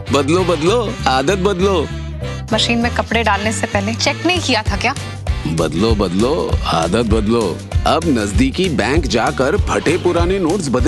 बदलो बदलो, आदत बदलो। मशीन में कपड़े डालने से पहले चेक नहीं किया था क्या? बदलो बदलो, आदत बदलो। अब नजदीकी बैंक जाकर फटे पुराने नोट्स बदल